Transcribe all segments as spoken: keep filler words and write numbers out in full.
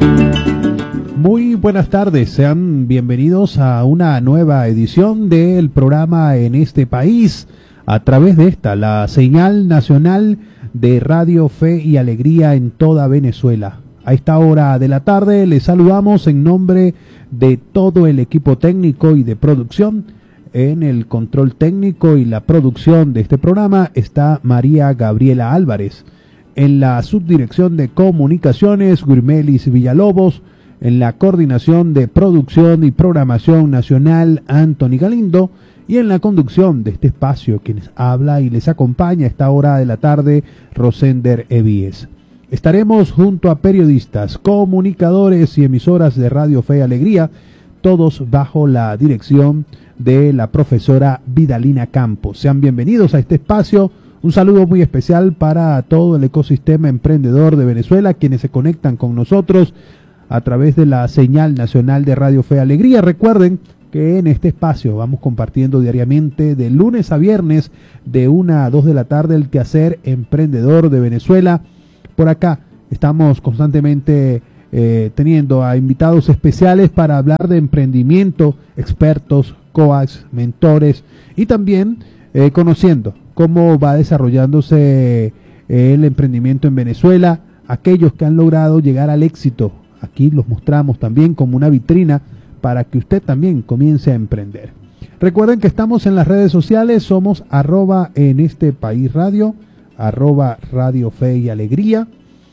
Muy buenas tardes, sean bienvenidos a una nueva edición del programa En este País, a través de esta, la señal nacional de Radio Fe y Alegría en toda Venezuela. A esta hora de la tarde les saludamos en nombre de todo el equipo técnico y de producción. En el control técnico y la producción de este programa está María Gabriela Álvarez. En la subdirección de comunicaciones, Gurmelis Villalobos. En la coordinación de producción y programación nacional, Anthony Galindo. Y en la conducción de este espacio, quienes habla y les acompaña a esta hora de la tarde, Rosender Evíes. Estaremos junto a periodistas, comunicadores y emisoras de Radio Fe y Alegría, todos bajo la dirección de la profesora Vidalina Campos. Sean bienvenidos a este espacio. Un saludo muy especial para todo el ecosistema emprendedor de Venezuela, quienes se conectan con nosotros a través de la señal nacional de Radio Fe y Alegría. Recuerden que en este espacio vamos compartiendo diariamente de lunes a viernes de una a dos de la tarde el quehacer emprendedor de Venezuela. Por acá estamos constantemente eh, teniendo a invitados especiales para hablar de emprendimiento, expertos, coaches, mentores y también eh, conociendo cómo va desarrollándose eh, el emprendimiento en Venezuela, aquellos que han logrado llegar al éxito. Aquí los mostramos también como una vitrina para que usted también comience a emprender. Recuerden que estamos en las redes sociales, somos arroba en este país radio, arroba Radio Fe y Alegría,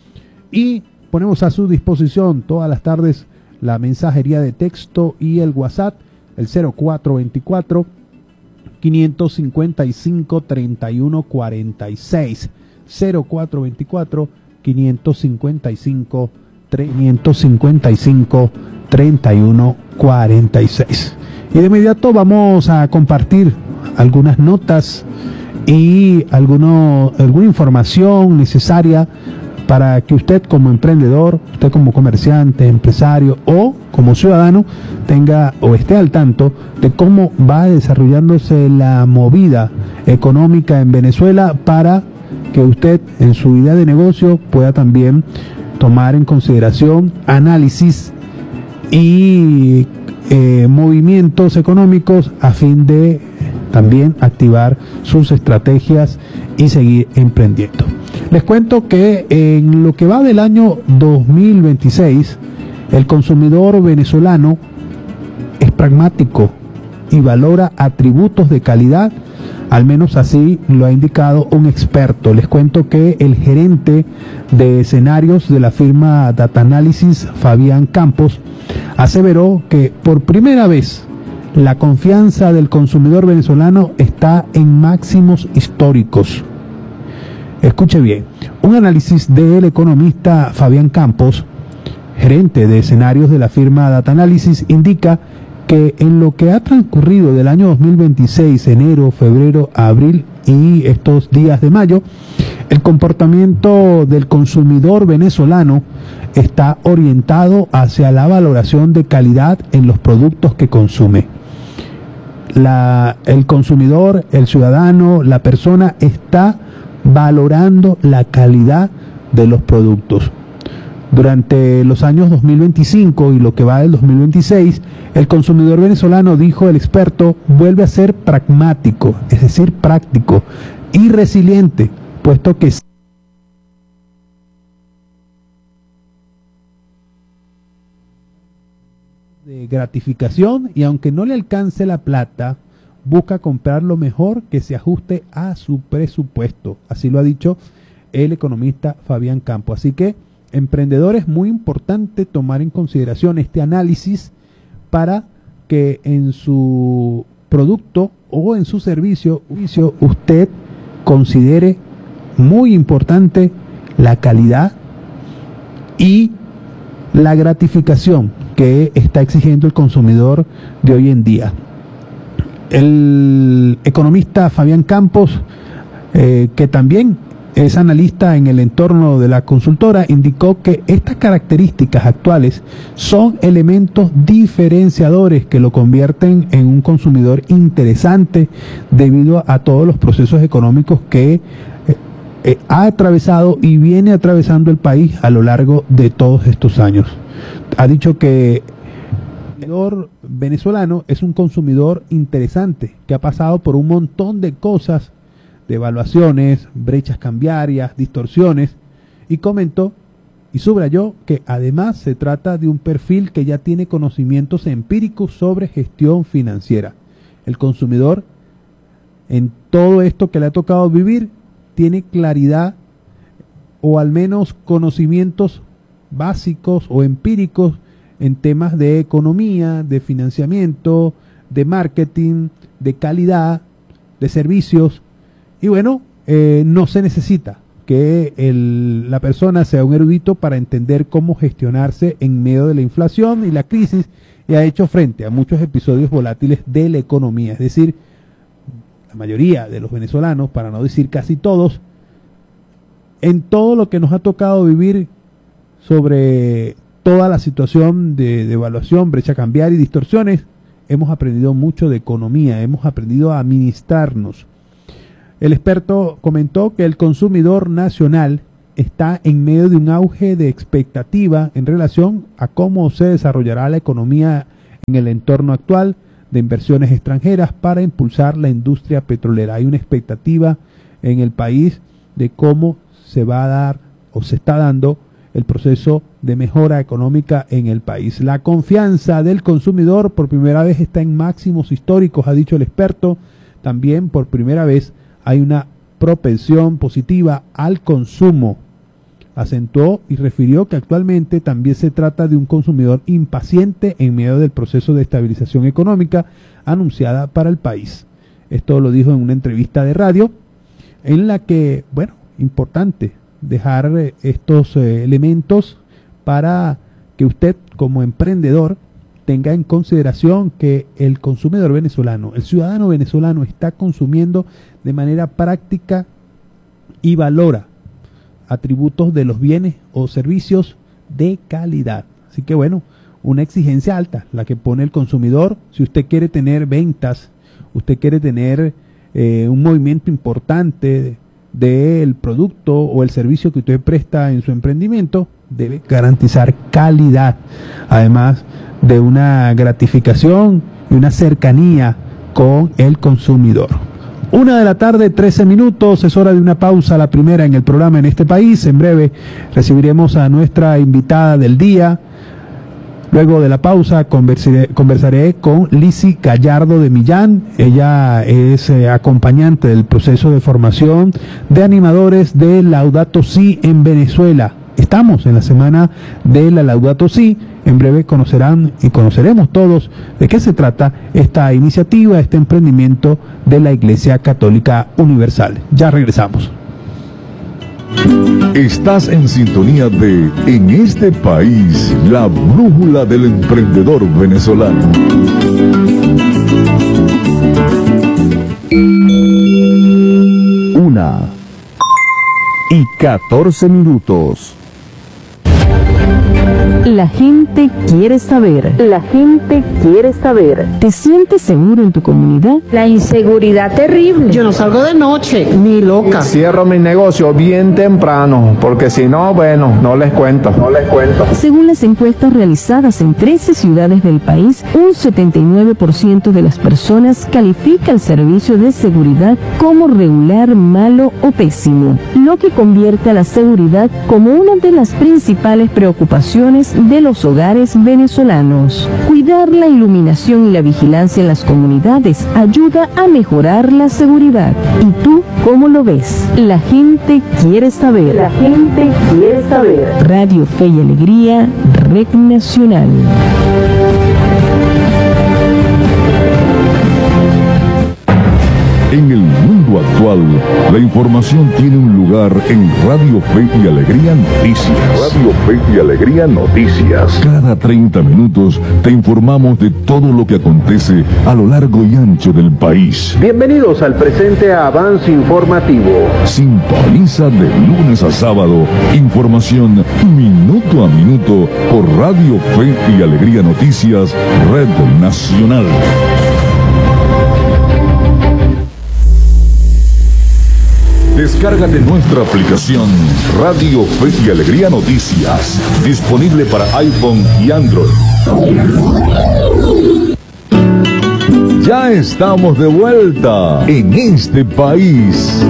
y ponemos a su disposición todas las tardes la mensajería de texto y el WhatsApp, el cero cuatro veinticuatro, quinientos cincuenta y cinco, treinta y uno cuarenta y seis, cero cuatro veinticuatro, quinientos cincuenta y cinco, quinientos cincuenta y cinco, treinta y uno cuarenta y seis. Y de inmediato vamos a compartir algunas notas y alguno, alguna información necesaria para que usted como emprendedor, usted como comerciante, empresario o como ciudadano tenga o esté al tanto de cómo va desarrollándose la movida económica en Venezuela, para que usted en su idea de negocio pueda también tomar en consideración análisis y eh, movimientos económicos a fin de también activar sus estrategias y seguir emprendiendo. Les cuento que en lo que va del año dos mil veintiséis, el consumidor venezolano es pragmático y valora atributos de calidad. Al menos así lo ha indicado un experto. Les cuento que el gerente de escenarios de la firma Data Analysis, Fabián Campos, aseveró que por primera vez la confianza del consumidor venezolano está en máximos históricos. Escuche bien, un análisis del economista Fabián Campos, gerente de escenarios de la firma Data Analysis, indica que en lo que ha transcurrido del año dos mil veintiséis, enero, febrero, abril y estos días de mayo, el comportamiento del consumidor venezolano está orientado hacia la valoración de calidad en los productos que consume. La, el consumidor, el ciudadano, la persona está valorando la calidad de los productos. Durante los años dos mil veinticinco y lo que va del dos mil veintiséis, el consumidor venezolano, dijo el experto, vuelve a ser pragmático, es decir, práctico y resiliente, puesto que de gratificación, y aunque no le alcance la plata, busca comprar lo mejor que se ajuste a su presupuesto. Así lo ha dicho el economista Fabián Campos. Así que, emprendedores, muy importante tomar en consideración este análisis para que en su producto o en su servicio usted considere muy importante la calidad y la gratificación que está exigiendo el consumidor de hoy en día. El economista Fabián Campos, eh, que también es analista en el entorno de la consultora, indicó que estas características actuales son elementos diferenciadores que lo convierten en un consumidor interesante debido a todos los procesos económicos que eh, ha atravesado y viene atravesando el país a lo largo de todos estos años. Ha dicho que el consumidor venezolano es un consumidor interesante, que ha pasado por un montón de cosas, devaluaciones, brechas cambiarias, distorsiones, y comentó y subrayó que además se trata de un perfil que ya tiene conocimientos empíricos sobre gestión financiera. El consumidor, en todo esto que le ha tocado vivir, tiene claridad o al menos conocimientos básicos o empíricos en temas de economía, de financiamiento, de marketing, de calidad, de servicios. Y bueno, eh, no se necesita que el, la persona sea un erudito para entender cómo gestionarse en medio de la inflación y la crisis, y ha hecho frente a muchos episodios volátiles de la economía. Es decir, la mayoría de los venezolanos, para no decir casi todos, en todo lo que nos ha tocado vivir sobre toda la situación de devaluación, brecha cambiaria y distorsiones, hemos aprendido mucho de economía, hemos aprendido a administrarnos. El experto comentó que el consumidor nacional está en medio de un auge de expectativa en relación a cómo se desarrollará la economía en el entorno actual de inversiones extranjeras para impulsar la industria petrolera. Hay una expectativa en el país de cómo se va a dar o se está dando el proceso de mejora económica en el país. La confianza del consumidor por primera vez está en máximos históricos, ha dicho el experto. También por primera vez hay una propensión positiva al consumo. Acentuó y refirió que actualmente también se trata de un consumidor impaciente en medio del proceso de estabilización económica anunciada para el país. Esto lo dijo en una entrevista de radio en la que, bueno, importante dejar eh, estos eh, elementos para que usted como emprendedor tenga en consideración que el consumidor venezolano, el ciudadano venezolano está consumiendo de manera práctica y valora atributos de los bienes o servicios de calidad. Así que bueno, una exigencia alta la que pone el consumidor. Si usted quiere tener ventas, usted quiere tener eh, un movimiento importante del producto o el servicio que usted presta en su emprendimiento, debe garantizar calidad, además de una gratificación y una cercanía con el consumidor. Una de la tarde, trece minutos, es hora de una pausa, la primera en el programa En este País. En breve recibiremos a nuestra invitada del día. Luego de la pausa conversaré, conversaré con Lizzy Gallardo de Millán. Ella es eh, acompañante del proceso de formación de animadores de Laudato Si en Venezuela. Estamos en la semana de la Laudato Si. En breve conocerán y conoceremos todos de qué se trata esta iniciativa, este emprendimiento de la Iglesia Católica Universal. Ya regresamos. Estás en sintonía de En este País, la brújula del emprendedor venezolano. Una y catorce minutos. La gente quiere saber. La gente quiere saber. ¿Te sientes seguro en tu comunidad? La inseguridad terrible. Yo no salgo de noche, ni loca. Cierro mi negocio bien temprano, porque si no, bueno, no les cuento, no les cuento. Según las encuestas realizadas en trece ciudades del país, un setenta y nueve por ciento de las personas califica el servicio de seguridad como regular, malo o pésimo, lo que convierte a la seguridad como una de las principales preocupaciones de los hogares venezolanos. Cuidar la iluminación y la vigilancia en las comunidades ayuda a mejorar la seguridad. ¿Y tú cómo lo ves? La gente quiere saber. La gente quiere saber. Radio Fe y Alegría, Red Nacional. En el mundo actual, la información tiene un lugar en Radio Fe y Alegría Noticias. Radio Fe y Alegría Noticias. Cada treinta minutos te informamos de todo lo que acontece a lo largo y ancho del país. Bienvenidos al presente avance informativo. Sintoniza de lunes a sábado información minuto a minuto por Radio Fe y Alegría Noticias, Red Nacional. Descárgate nuestra aplicación Radio Fe y Alegría Noticias, disponible para iPhone y Android. Ya estamos de vuelta en este país.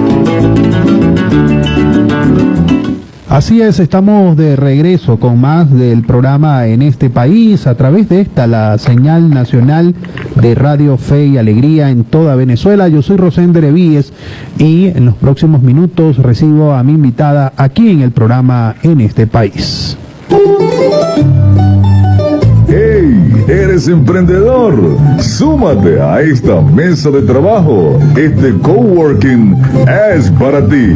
Así es, estamos de regreso con más del programa En este país, a través de esta, la señal nacional de Radio Fe y Alegría en toda Venezuela. Yo soy Rosender Evíes y en los próximos minutos recibo a mi invitada aquí en el programa En este país. ¡Hey! ¿Eres emprendedor? Súmate a esta mesa de trabajo. Este coworking es para ti.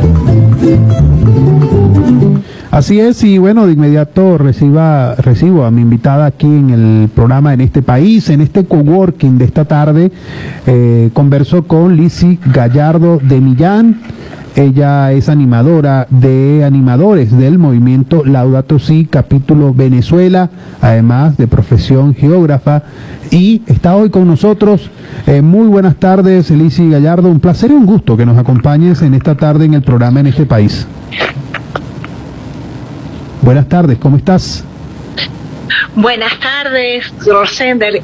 Así es, y bueno, de inmediato reciba, recibo a mi invitada aquí en el programa En este país, en este coworking de esta tarde. Eh, converso con Lizzy Gallardo de Millán. Ella es animadora de animadores del movimiento Laudato Si, capítulo Venezuela, además de profesión geógrafa, y está hoy con nosotros. Eh, muy buenas tardes, Lizzy Gallardo, un placer y un gusto que nos acompañes en esta tarde en el programa En este país. Buenas tardes, ¿cómo estás? Buenas tardes, Rosender.